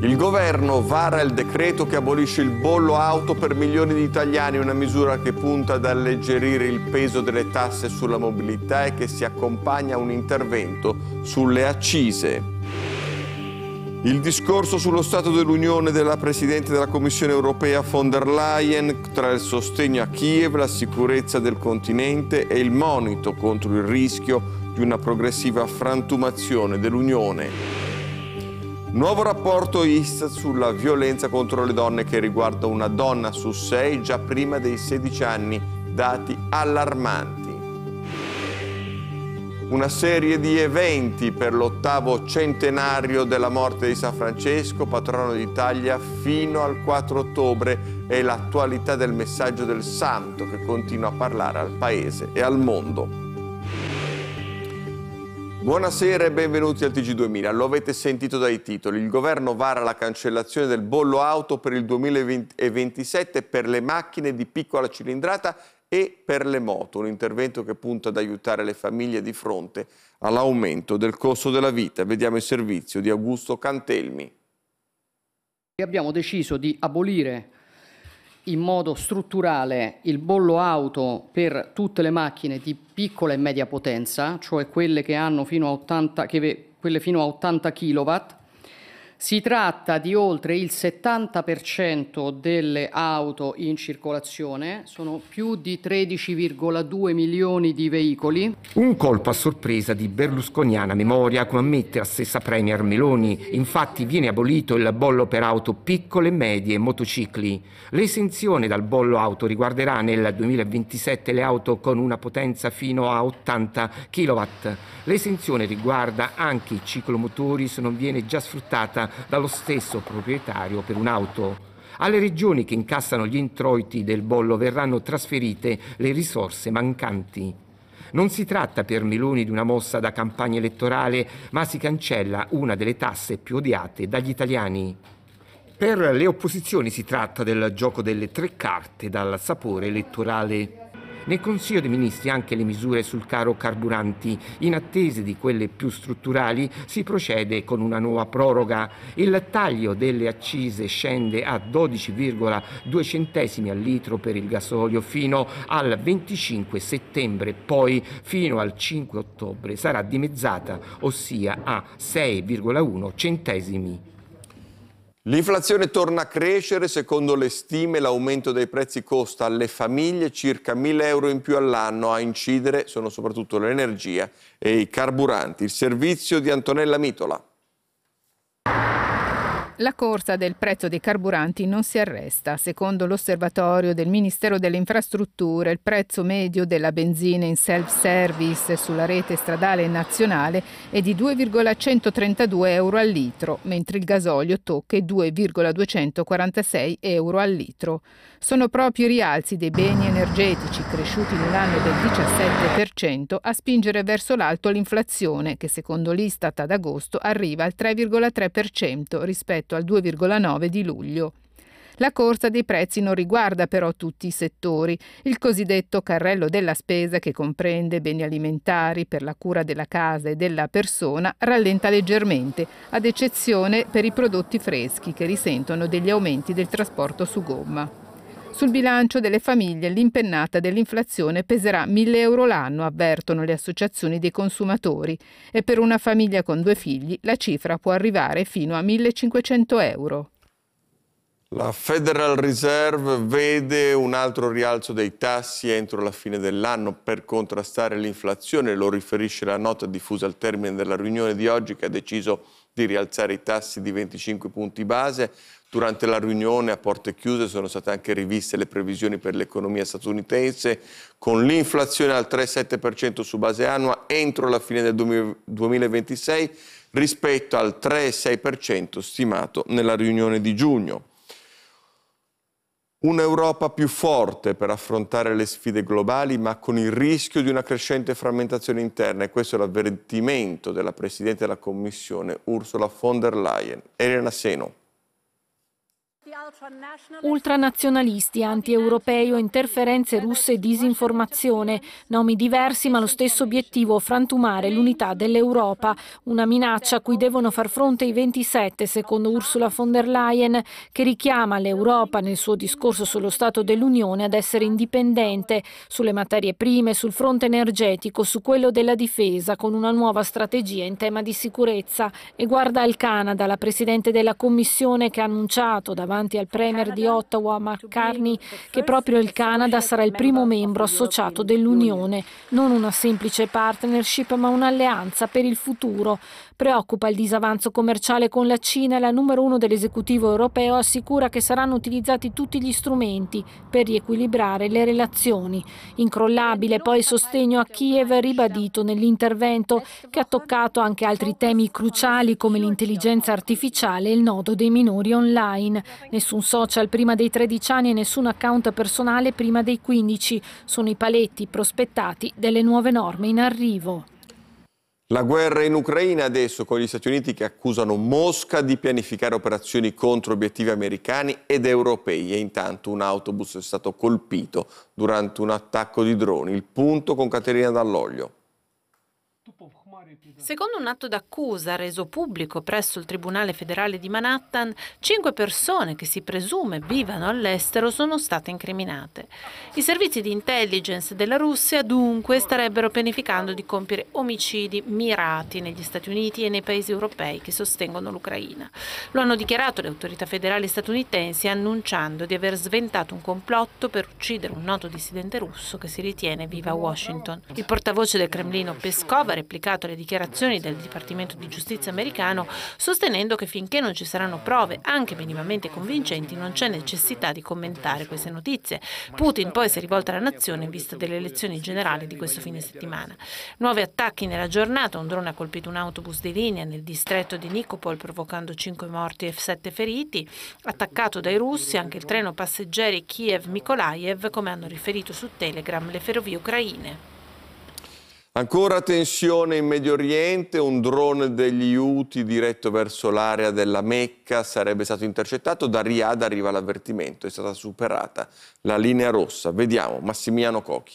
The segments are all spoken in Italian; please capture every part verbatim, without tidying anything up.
Il governo vara il decreto che abolisce il bollo auto per milioni di italiani, una misura che punta ad alleggerire il peso delle tasse sulla mobilità e che si accompagna a un intervento sulle accise. Il discorso sullo Stato dell'Unione della Presidente della Commissione Europea von der Leyen, tra il sostegno a Kiev, la sicurezza del continente e il monito contro il rischio di una progressiva frantumazione dell'Unione. Nuovo rapporto Istat sulla violenza contro le donne che riguarda una donna su sei già prima dei sedici anni, dati allarmanti. Una serie di eventi per l'ottavo centenario della morte di San Francesco, patrono d'Italia, fino al quattro ottobre, e l'attualità del messaggio del santo che continua a parlare al Paese e al mondo. Buonasera e benvenuti al T G duemila. Lo avete sentito dai titoli. Il governo vara la cancellazione del bollo auto per il duemilaventisette per le macchine di piccola cilindrata e per le moto. Un intervento che punta ad aiutare le famiglie di fronte all'aumento del costo della vita. Vediamo il servizio di Augusto Cantelmi. Abbiamo deciso di abolire in modo strutturale il bollo auto per tutte le macchine di piccola e media potenza, cioè quelle che hanno fino a ottanta, che, quelle fino a ottanta chilowatt. Si tratta di oltre il settanta per cento delle auto in circolazione, sono più di tredici virgola due milioni di veicoli. Un colpo a sorpresa di berlusconiana memoria, come ammette la stessa Premier Meloni. Infatti viene abolito il bollo per auto piccole e medie e motocicli. L'esenzione dal bollo auto riguarderà nel duemilaventisette le auto con una potenza fino a ottanta chilowatt. L'esenzione riguarda anche i ciclomotori se non viene già sfruttata dallo stesso proprietario per un'auto. Alle regioni che incassano gli introiti del bollo verranno trasferite le risorse mancanti. Non si tratta per Meloni di una mossa da campagna elettorale, ma si cancella una delle tasse più odiate dagli italiani. Per le opposizioni si tratta del gioco delle tre carte dal sapore elettorale. Nel Consiglio dei Ministri anche le misure sul caro carburanti. In attesa di quelle più strutturali si procede con una nuova proroga. Il taglio delle accise scende a dodici virgola due centesimi al litro per il gasolio fino al venticinque settembre, poi fino al cinque ottobre sarà dimezzata, ossia a sei virgola uno centesimi. L'inflazione torna a crescere. Secondo le stime, l'aumento dei prezzi costa alle famiglie circa mille euro in più all'anno. A incidere sono soprattutto l'energia e i carburanti. Il servizio di Antonella Mitola. La corsa del prezzo dei carburanti non si arresta. Secondo l'osservatorio del Ministero delle Infrastrutture, il prezzo medio della benzina in self-service sulla rete stradale nazionale è di due virgola centotrentadue euro al litro, mentre il gasolio tocca i due virgola duecentoquarantasei euro al litro. Sono proprio i rialzi dei beni energetici, cresciuti nell'anno del diciassette per cento, a spingere verso l'alto l'inflazione, che secondo l'Istat ad agosto arriva al tre virgola tre per cento rispetto al due virgola nove di luglio. La corsa dei prezzi non riguarda però tutti i settori. Il cosiddetto carrello della spesa, che comprende beni alimentari per la cura della casa e della persona, rallenta leggermente, ad eccezione per i prodotti freschi che risentono degli aumenti del trasporto su gomma. Sul bilancio delle famiglie l'impennata dell'inflazione peserà mille euro l'anno, avvertono le associazioni dei consumatori, e per una famiglia con due figli la cifra può arrivare fino a millecinquecento euro. La Federal Reserve vede un altro rialzo dei tassi entro la fine dell'anno per contrastare l'inflazione. Lo riferisce la nota diffusa al termine della riunione di oggi, che ha deciso di rialzare i tassi di venticinque punti base. Durante la riunione a porte chiuse sono state anche riviste le previsioni per l'economia statunitense, con l'inflazione al tre virgola sette per cento su base annua entro la fine del duemilaventisei rispetto al tre virgola sei per cento stimato nella riunione di giugno. Un'Europa più forte per affrontare le sfide globali, ma con il rischio di una crescente frammentazione interna, e questo è l'avvertimento della Presidente della Commissione Ursula von der Leyen. Elena Seno. Ultranazionalisti, anti-europei o interferenze russe e disinformazione. Nomi diversi ma lo stesso obiettivo: frantumare l'unità dell'Europa. Una minaccia a cui devono far fronte i ventisette, secondo Ursula von der Leyen, che richiama l'Europa nel suo discorso sullo Stato dell'Unione ad essere indipendente sulle materie prime, sul fronte energetico, su quello della difesa, con una nuova strategia in tema di sicurezza. E guarda al Canada, la Presidente della Commissione che ha annunciato davanti al Premier di Ottawa, Mark Carney, che proprio il Canada sarà il primo membro associato dell'Unione. Non una semplice partnership, ma un'alleanza per il futuro. Preoccupa il disavanzo commerciale con la Cina e la numero uno dell'esecutivo europeo assicura che saranno utilizzati tutti gli strumenti per riequilibrare le relazioni. Incrollabile poi il sostegno a Kiev ribadito nell'intervento, che ha toccato anche altri temi cruciali come l'intelligenza artificiale e il nodo dei minori online. Nessun social prima dei tredici anni e nessun account personale prima dei quindici. Sono i paletti prospettati delle nuove norme in arrivo. La guerra in Ucraina adesso, con gli Stati Uniti che accusano Mosca di pianificare operazioni contro obiettivi americani ed europei, e intanto un autobus è stato colpito durante un attacco di droni. Il punto con Caterina Dall'Oglio. Secondo un atto d'accusa reso pubblico presso il Tribunale federale di Manhattan, cinque persone che si presume vivano all'estero sono state incriminate. I servizi di intelligence della Russia dunque starebbero pianificando di compiere omicidi mirati negli Stati Uniti e nei paesi europei che sostengono l'Ucraina. Lo hanno dichiarato le autorità federali statunitensi, annunciando di aver sventato un complotto per uccidere un noto dissidente russo che si ritiene viva a Washington. Il portavoce del Cremlino Peskov ha replicato le dichiarazioni del Dipartimento di Giustizia americano, sostenendo che finché non ci saranno prove anche minimamente convincenti non c'è necessità di commentare queste notizie. Putin poi si è rivolto alla nazione in vista delle elezioni generali di questo fine settimana. Nuovi attacchi nella giornata: un drone ha colpito un autobus di linea nel distretto di Nikopol provocando cinque morti e sette feriti. Attaccato dai russi anche il treno passeggeri Kiev-Mykolaiv, come hanno riferito su Telegram le ferrovie ucraine. Ancora tensione in Medio Oriente, un drone degli Houthi diretto verso l'area della Mecca sarebbe stato intercettato. Da Riyadh arriva l'avvertimento, è stata superata la linea rossa. Vediamo Massimiliano Cochi.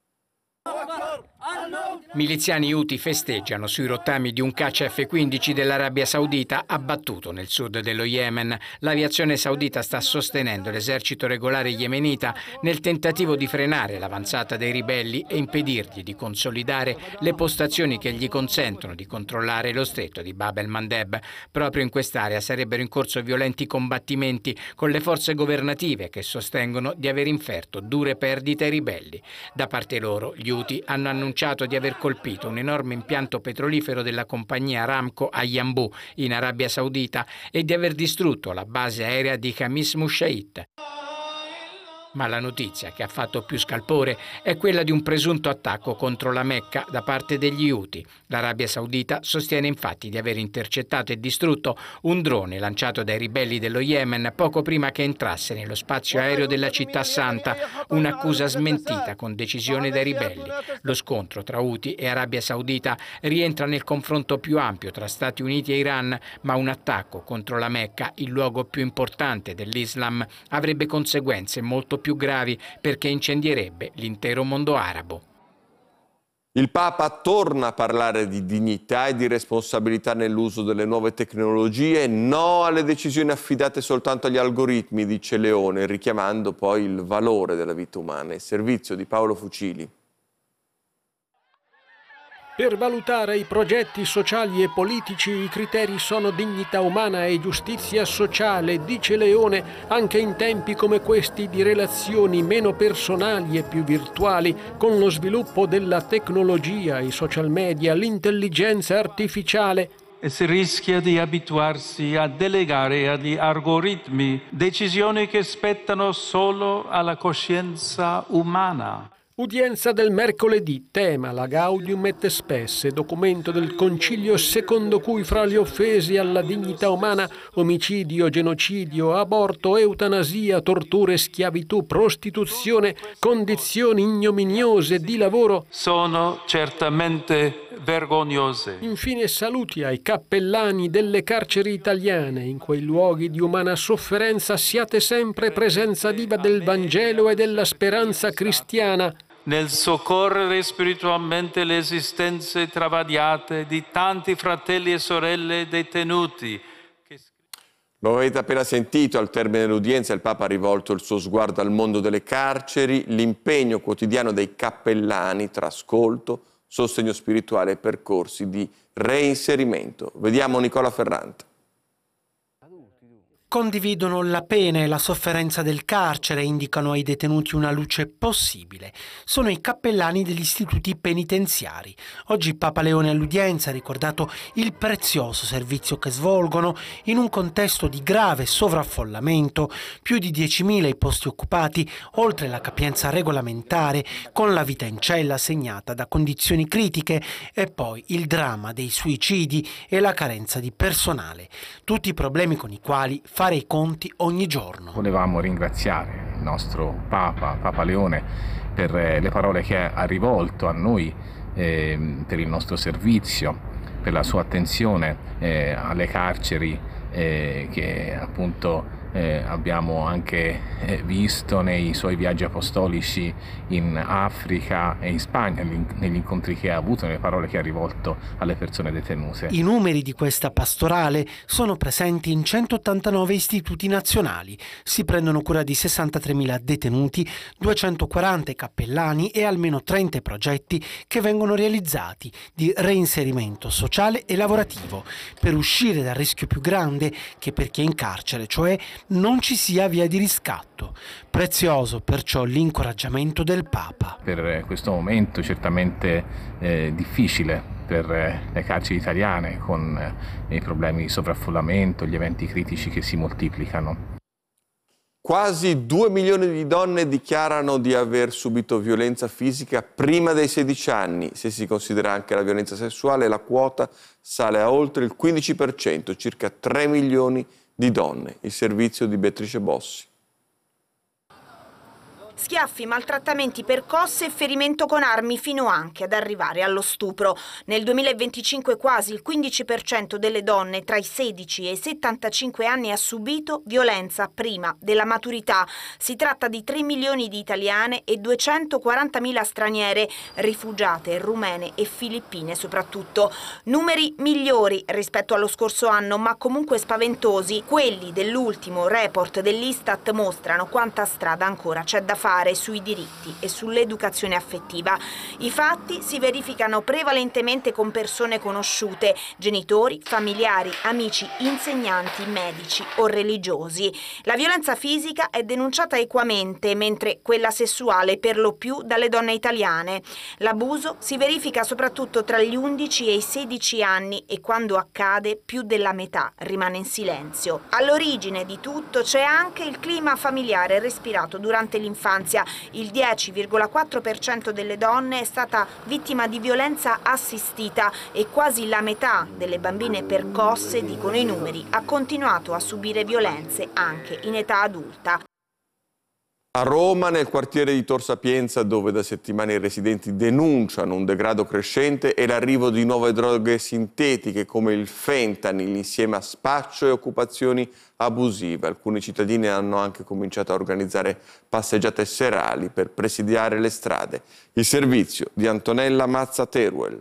Miliziani Houthi festeggiano sui rottami di un caccia F quindici dell'Arabia Saudita abbattuto nel sud dello Yemen. L'aviazione saudita sta sostenendo l'esercito regolare yemenita nel tentativo di frenare l'avanzata dei ribelli e impedirgli di consolidare le postazioni che gli consentono di controllare lo stretto di Bab el-Mandeb. Proprio in quest'area sarebbero in corso violenti combattimenti con le forze governative che sostengono di aver inferto dure perdite ai ribelli. Da parte loro, gli Houthi hanno annunciato di aver colpito un enorme impianto petrolifero della compagnia Aramco a Yanbu, in Arabia Saudita, e di aver distrutto la base aerea di Khamis Mushait. Ma la notizia che ha fatto più scalpore è quella di un presunto attacco contro la Mecca da parte degli Houthi. L'Arabia Saudita sostiene infatti di aver intercettato e distrutto un drone lanciato dai ribelli dello Yemen poco prima che entrasse nello spazio aereo della città santa, un'accusa smentita con decisione dai ribelli. Lo scontro tra Houthi e Arabia Saudita rientra nel confronto più ampio tra Stati Uniti e Iran, ma un attacco contro la Mecca, il luogo più importante dell'Islam, avrebbe conseguenze molto più più gravi perché incendierebbe l'intero mondo arabo. Il Papa torna a parlare di dignità e di responsabilità nell'uso delle nuove tecnologie, no alle decisioni affidate soltanto agli algoritmi, dice Leone, richiamando poi il valore della vita umana. Il servizio di Paolo Fucili. Per valutare i progetti sociali e politici i criteri sono dignità umana e giustizia sociale, dice Leone, anche in tempi come questi di relazioni meno personali e più virtuali, con lo sviluppo della tecnologia, i social media, l'intelligenza artificiale. E si rischia di abituarsi a delegare agli algoritmi decisioni che spettano solo alla coscienza umana. Udienza del mercoledì, tema la Gaudium et Spes, documento del concilio secondo cui fra le offese alla dignità umana, omicidio, genocidio, aborto, eutanasia, torture, schiavitù, prostituzione, condizioni ignominiose di lavoro sono certamente vergognose. Infine saluti ai cappellani delle carceri italiane. In quei luoghi di umana sofferenza siate sempre presenza viva del Vangelo e della speranza cristiana. Nel soccorrere spiritualmente le esistenze travagliate di tanti fratelli e sorelle detenuti. Lo avete appena sentito, al termine dell'udienza il Papa ha rivolto il suo sguardo al mondo delle carceri, l'impegno quotidiano dei cappellani tra ascolto, sostegno spirituale e percorsi di reinserimento. Vediamo Nicola Ferrante. Condividono la pena e la sofferenza del carcere, indicano ai detenuti una luce possibile. Sono i cappellani degli istituti penitenziari. Oggi Papa Leone all'udienza ha ricordato il prezioso servizio che svolgono in un contesto di grave sovraffollamento, più di diecimila i posti occupati, oltre la capienza regolamentare, con la vita in cella segnata da condizioni critiche e poi il dramma dei suicidi e la carenza di personale. Tutti i problemi con i quali fare i conti ogni giorno. Volevamo ringraziare il nostro Papa, Papa Leone, per le parole che ha rivolto a noi, eh, per il nostro servizio, per la sua attenzione eh, alle carceri eh, che appunto eh, abbiamo anche eh, visto nei suoi viaggi apostolici in Africa e in Spagna, negli incontri che ha avuto, nelle parole che ha rivolto alle persone detenute. I numeri di questa pastorale sono presenti in centottantanove istituti nazionali, si prendono cura di sessantatremila detenuti, duecentoquaranta cappellani e almeno trenta progetti che vengono realizzati di reinserimento sociale e lavorativo per uscire dal rischio più grande che per chi è in carcere, cioè non ci sia via di riscatto. Prezioso perciò l'incoraggiamento del Papa. Per questo momento certamente eh, difficile per eh, le carceri italiane, con eh, i problemi di sovraffollamento, gli eventi critici che si moltiplicano. Quasi due milioni di donne dichiarano di aver subito violenza fisica prima dei sedici anni. Se si considera anche la violenza sessuale, la quota sale a oltre il quindici per cento, circa tre milioni di donne. Il servizio di Beatrice Bossi. Schiaffi, maltrattamenti, percosse e ferimento con armi fino anche ad arrivare allo stupro. Nel duemilaventicinque quasi il quindici per cento delle donne tra i sedici e i settantacinque anni ha subito violenza prima della maturità. Si tratta di tre milioni di italiane e duecentoquarantamila straniere, rifugiate rumene e filippine soprattutto. Numeri migliori rispetto allo scorso anno, ma comunque spaventosi. Quelli dell'ultimo report dell'Istat mostrano quanta strada ancora c'è da fare sui diritti e sull'educazione affettiva. I fatti si verificano prevalentemente con persone conosciute, genitori, familiari, amici, insegnanti, medici o religiosi. La violenza fisica è denunciata equamente, mentre quella sessuale per lo più dalle donne italiane. L'abuso si verifica soprattutto tra gli undici e i sedici anni e quando accade più della metà rimane in silenzio. All'origine di tutto c'è anche il clima familiare respirato durante l'infanzia. Il dieci virgola quattro per cento delle donne è stata vittima di violenza assistita e quasi la metà delle bambine percosse, dicono i numeri, ha continuato a subire violenze anche in età adulta. A Roma, nel quartiere di Tor Sapienza, dove da settimane i residenti denunciano un degrado crescente e l'arrivo di nuove droghe sintetiche come il fentanyl, insieme a spaccio e occupazioni abusive. Alcuni cittadini hanno anche cominciato a organizzare passeggiate serali per presidiare le strade. Il servizio di Antonella Mazza Teruel.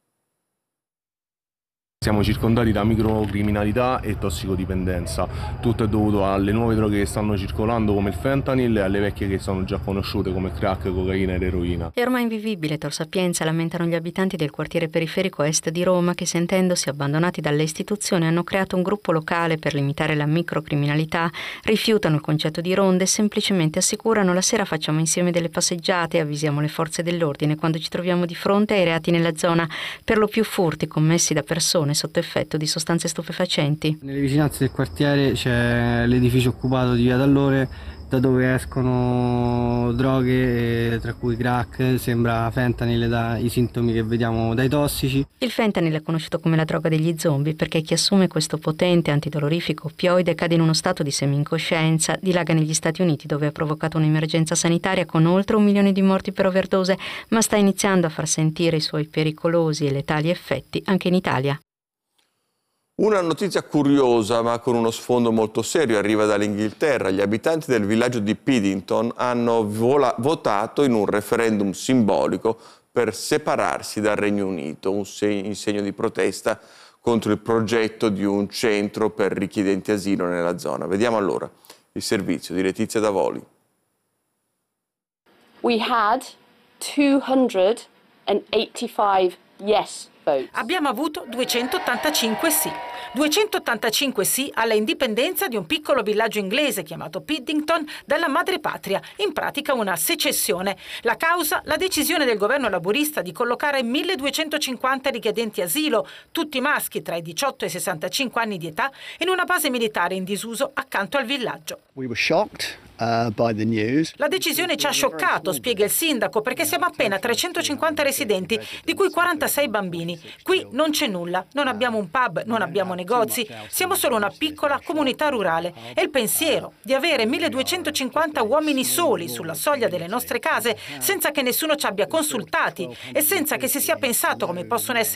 Siamo circondati da microcriminalità e tossicodipendenza. Tutto è dovuto alle nuove droghe che stanno circolando come il fentanyl e alle vecchie che sono già conosciute come crack, cocaina ed eroina. È ormai invivibile Tor Sapienza, lamentano gli abitanti del quartiere periferico est di Roma che, sentendosi abbandonati dalle istituzioni, hanno creato un gruppo locale per limitare la microcriminalità, rifiutano il concetto di ronde e semplicemente assicurano: la sera facciamo insieme delle passeggiate e avvisiamo le forze dell'ordine quando ci troviamo di fronte ai reati nella zona, per lo più furti commessi da persone sotto effetto di sostanze stupefacenti. Nelle vicinanze del quartiere c'è l'edificio occupato di Via D'Allore, da dove escono droghe, tra cui crack, sembra fentanyl dai sintomi che vediamo dai tossici. Il fentanyl è conosciuto come la droga degli zombie perché chi assume questo potente antidolorifico oppioide cade in uno stato di semi-incoscienza, dilaga negli Stati Uniti dove ha provocato un'emergenza sanitaria con oltre un milione di morti per overdose, ma sta iniziando a far sentire i suoi pericolosi e letali effetti anche in Italia. Una notizia curiosa ma con uno sfondo molto serio arriva dall'Inghilterra. Gli abitanti del villaggio di Piddington hanno votato in un referendum simbolico per separarsi dal Regno Unito, un segno, in segno di protesta contro il progetto di un centro per richiedenti asilo nella zona. Vediamo allora il servizio di Letizia Davoli. We had duecentoottantacinque yes. Abbiamo avuto duecentottantacinque sì. duecentottantacinque sì alla indipendenza di un piccolo villaggio inglese chiamato Piddington dalla madrepatria, in pratica una secessione. La causa? La decisione del governo laburista di collocare milleduecentocinquanta richiedenti asilo, tutti maschi tra i diciotto e i sessantacinque anni di età, in una base militare in disuso accanto al villaggio. We were shocked. Uh, by the news. La decisione ci ha scioccato, spiega il sindaco, perché siamo appena trecentocinquanta residenti, di cui quarantasei bambini. Qui non c'è nulla, non abbiamo un pub, non abbiamo negozi, siamo solo una piccola comunità rurale. E il pensiero di avere milleduecentocinquanta uomini soli sulla soglia delle nostre case, senza che nessuno ci abbia consultati e senza che si sia pensato come possono essere